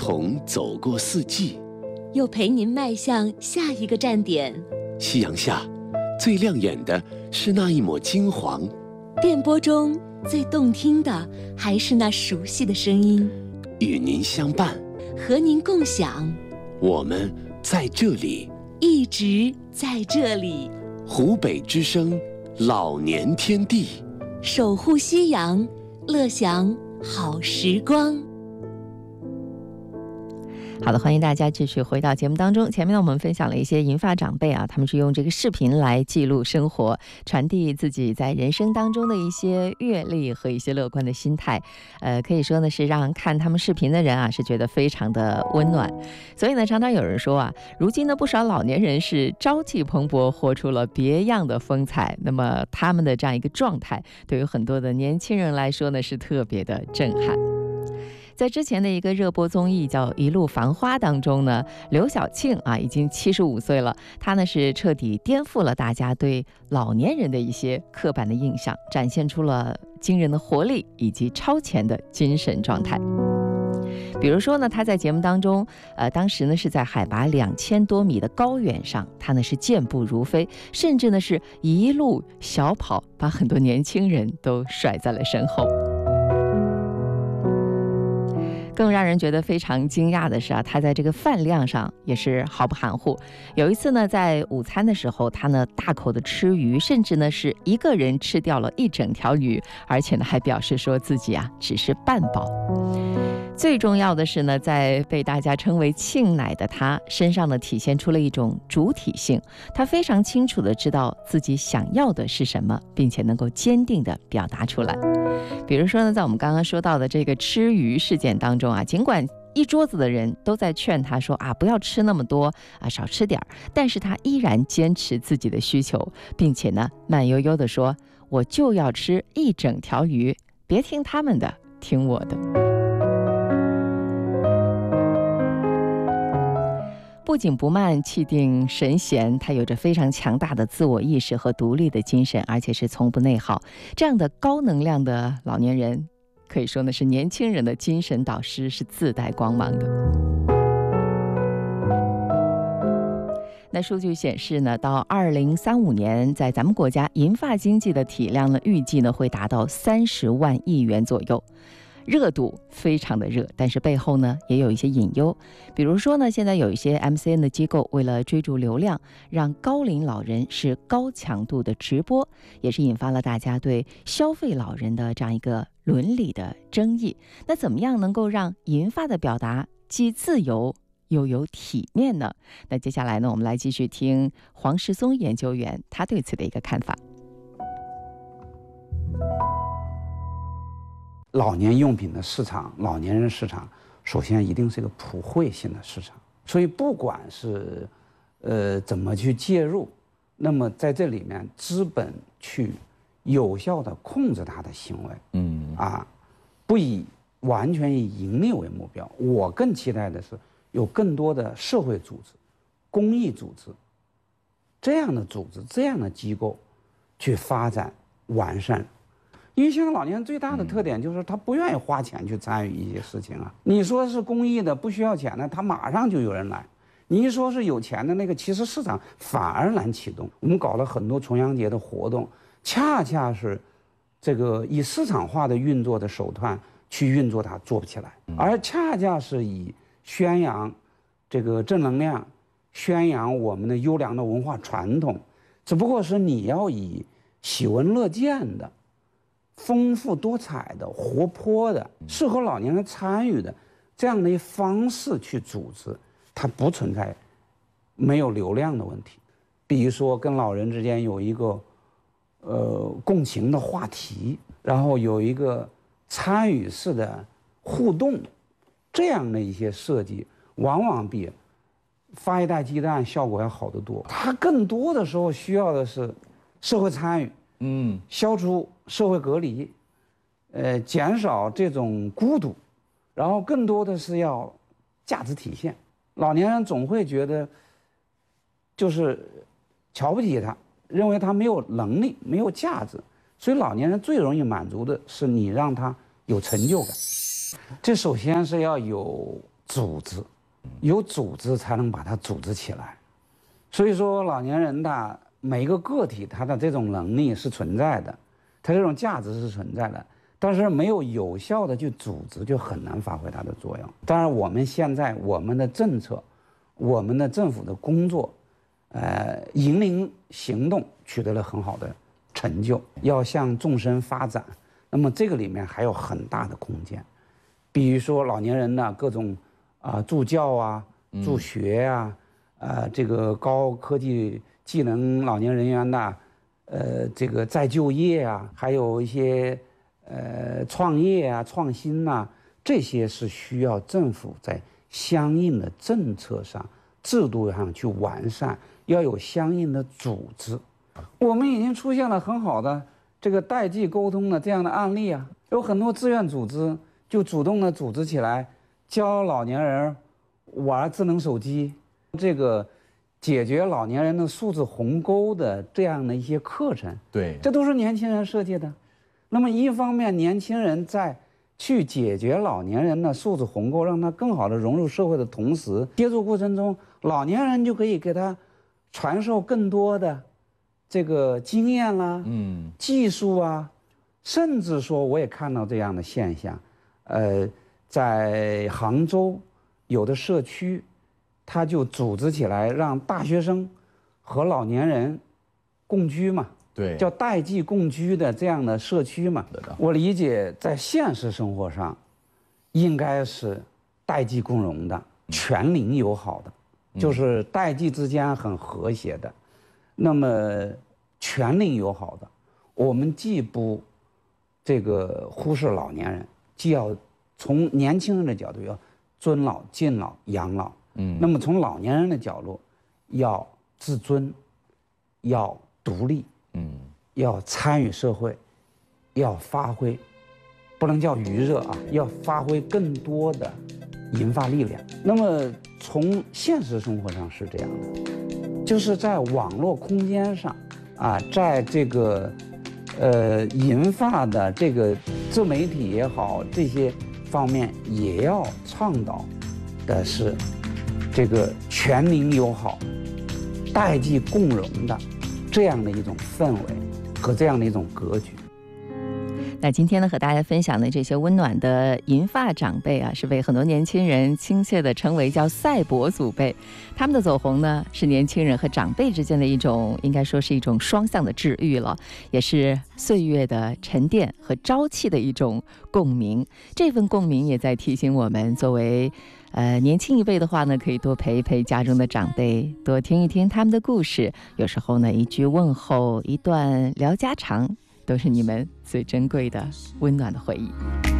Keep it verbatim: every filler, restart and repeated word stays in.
同走过四季， 又陪您迈向下一个站点。 夕阳下，最亮眼的是那一抹金黄； 电波中最动听的还是那熟悉的声音。 与您相伴， 和您共享。 我们在这里， 一直在这里。 湖北之声，老年天地， 守护夕阳，乐享好时光。 好的，欢迎大家继续回到节目当中。前面呢，我们分享了一些银发长辈啊，他们是用这个视频来记录生活，传递自己在人生当中的一些阅历和一些乐观的心态。呃，可以说呢，是让看他们视频的人啊，是觉得非常的温暖。所以呢，常常有人说啊，如今的不少老年人是朝气蓬勃，活出了别样的风采。那么他们的这样一个状态，对于很多的年轻人来说呢，是特别的震撼。在之前的一个热播综艺叫《一路繁花》当中呢，刘晓庆啊已经七十五岁了，她呢是彻底颠覆了大家对老年人的一些刻板的印象，展现出了惊人的活力以及超前的精神状态。比如说呢，她在节目当中，呃，当时呢是在海拔两千多米的高原上，她呢是健步如飞，甚至呢是一路小跑，把很多年轻人都甩在了身后。更让人觉得非常惊讶的是啊，他在这个饭量上也是毫不含糊。有一次呢，在午餐的时候，他呢大口的吃鱼，甚至呢是一个人吃掉了一整条鱼，而且呢还表示说自己啊只是半饱。最重要的是呢，在被大家称为庆奶的他身上呢，体现出了一种主体性。他非常清楚的知道自己想要的是什么，并且能够坚定的表达出来。比如说呢，在我们刚刚说到的这个吃鱼事件当中啊，尽管一桌子的人都在劝他说啊，不要吃那么多啊，少吃点儿，但是他依然坚持自己的需求，并且呢，慢悠悠的说，我就要吃一整条鱼，别听他们的，听我的。不紧不慢，气定神闲，他有着非常强大的自我意识和独立的精神，而且是从不内耗。这样的高能量的老年人，可以说呢是年轻人的精神导师，是自带光芒的。那数据显示呢，到二零三五年，在咱们国家银发经济的体量呢，预计呢会达到三十万亿元左右。热度非常的热，但是背后呢也有一些隐忧。比如说呢，现在有一些 M C N 的机构为了追逐流量，让高龄老人是高强度的直播，也是引发了大家对消费老人的这样一个伦理的争议。那怎么样能够让银发的表达既自由又有体面呢？那接下来呢，我们来继续听黄石松研究员他对此的一个看法。 老年用品的市场，老年人市场，首先一定是一个普惠性的市场，所以不管是呃怎么去介入，那么在这里面资本去有效的控制它的行为，嗯啊，不以完全以盈利为目标。我更期待的是有更多的社会组织、公益组织这样的组织、这样的机构去发展完善。因为现在老年人最大的特点就是他不愿意花钱去参与一些事情啊。你说是公益的不需要钱的，他马上就有人来；你一说是有钱的那个，其实市场反而难启动。我们搞了很多重阳节的活动，恰恰是这个以市场化的运作的手段去运作它做不起来，而恰恰是以宣扬这个正能量，宣扬我们的优良的文化传统，只不过是你要以喜闻乐见的、丰富多彩的、活泼的、适合老年人参与的这样的一方式去组织，它不存在没有流量的问题。比如说跟老人之间有一个呃共情的话题，然后有一个参与式的互动，这样的一些设计往往比发一袋鸡蛋效果要好得多。它更多的时候需要的是社会参与，嗯，消除社会隔离，呃，减少这种孤独，然后更多的是要价值体现。老年人总会觉得就是瞧不起他，认为他没有能力、没有价值，所以老年人最容易满足的是你让他有成就感。这首先是要有组织，有组织才能把它组织起来。所以说，老年人的每一个个体，他的这种能力是存在的，他这种价值是存在的，但是没有有效的去组织，就很难发挥它的作用。当然，我们现在我们的政策，我们的政府的工作，呃，引领行动取得了很好的成就，要向纵深发展。那么这个里面还有很大的空间，比如说老年人的各种啊、呃、助教啊、助学啊，呃，这个高科技技能老年人员的，呃，这个再就业啊，还有一些呃创业啊、创新呐、啊，这些是需要政府在相应的政策上、制度上去完善，要有相应的组织。我们已经出现了很好的这个代际沟通的这样的案例啊，有很多志愿组织就主动的组织起来，教老年人玩智能手机，这个解决老年人的素质鸿沟的这样的一些课程。 对， 这都是年轻人设计的。那么一方面，年轻人在去解决老年人的素质鸿沟，让他更好的融入社会的同时，接触过程中，老年人就可以给他传授更多的这个经验啦、嗯，技术啊，甚至说我也看到这样的现象，呃，在杭州有的社区，他就组织起来让大学生和老年人共居嘛， 对， 叫代际共居的这样的社区嘛。我理解在现实生活上，应该是代际共融的、全龄友好的，嗯、就是代际之间很和谐的。那么全龄友好的，我们既不这个忽视老年人，既要从年轻人的角度要尊老、敬老、养老。嗯，那么从老年人的角度，要自尊，要独立，嗯，要参与社会，要发挥，不能叫余热啊，要发挥更多的引发力量。那么从现实生活上是这样的，就是在网络空间上，啊，在这个呃引发的这个自媒体也好，这些方面也要倡导的是这个全龄友好、代际共融的这样的一种氛围和这样的一种格局。 那今天呢，和大家分享的这些温暖的银发长辈啊，是被很多年轻人亲切地称为叫赛博祖辈。他们的走红呢，是年轻人和长辈之间的一种，应该说是一种双向的治愈了，也是岁月的沉淀和朝气的一种共鸣。这份共鸣也在提醒我们，作为呃年轻一辈的话呢，可以多陪一陪家中的长辈，多听一听他们的故事。有时候呢，一句问候，一段聊家常，都是你们最珍贵的温暖的回忆。